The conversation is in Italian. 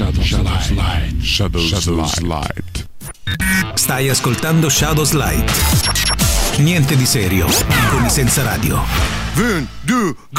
Shadows Light. Stai ascoltando Shadows Light. Niente di serio, con i senza radio. 1, 2,